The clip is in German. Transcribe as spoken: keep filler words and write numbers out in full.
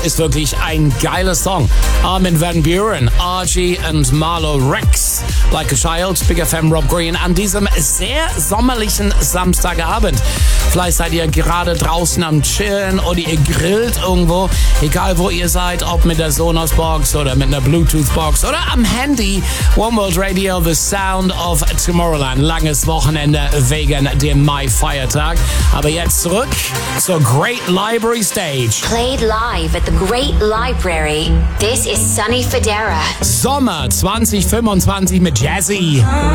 ist wirklich ein geiler Song. Armin van Buuren, R G und Marlo Rex. Like a Child, Big F M, Rob Green an diesem sehr sommerlichen Samstagabend. Vielleicht seid ihr gerade draußen am Chillen oder ihr grillt irgendwo. Egal wo ihr seid, ob mit der Sonos-Box oder mit einer Bluetooth-Box oder am Handy. One World Radio, the sound of Tomorrowland. Langes Wochenende wegen dem Mai-Feiertag. Aber jetzt zurück zur Great Library Stage. Played live at the Great Library. This is Sonny Fodera. Sommer zwanzig fünfundzwanzig mit Jazzy.